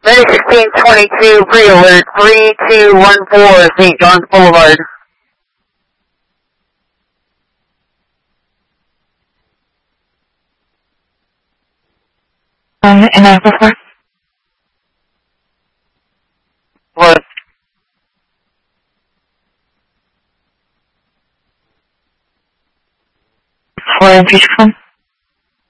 1622, pre-alert, 3214, St. John's Boulevard. And Aquifer? What? For Peachcom?